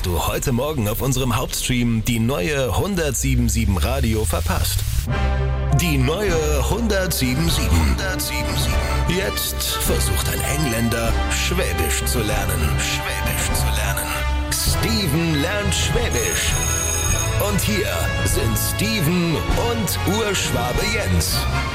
hast du heute Morgen auf unserem Hauptstream die neue 107.7 Radio verpasst. Die neue 107.7. Jetzt versucht ein Engländer, Schwäbisch zu lernen. Steven lernt Schwäbisch. Und hier sind Steven und Urschwabe Jens.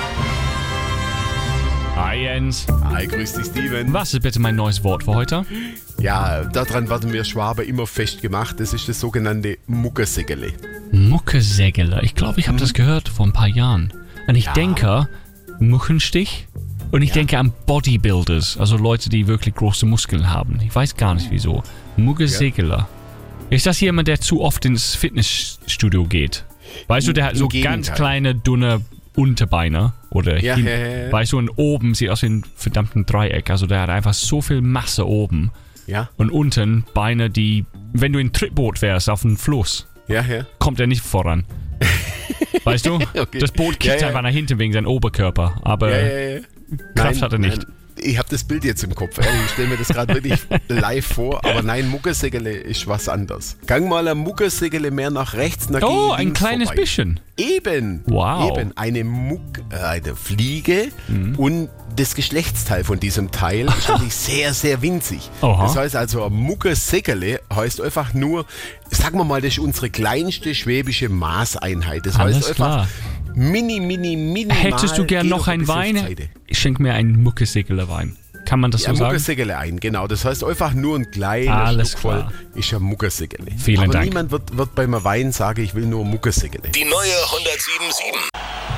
Hi Jens. Hi, grüß dich Steven. Was ist bitte mein neues Wort für heute? Ja, daran werden wir Schwabe immer festgemacht. Das ist das sogenannte Muckersegele. Muckersegele. Ich glaube, ich habe das gehört vor ein paar Jahren. Und ich denke, Muckenstich. Und ich denke an Bodybuilders, also Leute, die wirklich große Muskeln haben. Ich weiß gar nicht wieso. Muckersegele. Ist das jemand, der zu oft ins Fitnessstudio geht? Weißt du, der hat so ganz kleine, dünne Unterbeine oder weißt du, und oben sieht aus wie ein verdammten Dreieck. Also der hat einfach so viel Masse oben. Ja. Und unten Beine, die, wenn du in ein Trittboot wärst auf einem Fluss, kommt er nicht voran. Weißt du? Okay. Das Boot kickt einfach nach hinten wegen seinem Oberkörper, aber Kraft hat er nicht. Nein. Ich habe das Bild jetzt im Kopf. Ich stelle mir das gerade wirklich live vor. Aber nein, Muckersegele ist was anderes. Gang mal ein Muckersegele mehr nach rechts. Ein kleines bisschen. Eben. Wow. Eben. Eine Fliege und das Geschlechtsteil von diesem Teil ist natürlich sehr, sehr winzig. Oha. Das heißt also, ein Muckersegele heißt einfach nur, sagen wir mal, das ist unsere kleinste schwäbische Maßeinheit. Das heißt einfach mini. Hättest du gern noch einen Wein? Ich schenke mir einen Muckersegele Wein. Kann man das so sagen? Muckersegele ein, genau. Das heißt einfach nur ein kleines Stück voll ist ein Muckersegele. Vielen Dank. Aber niemand wird beim Wein sagen, ich will nur Muckersegele. Die neue 107.7.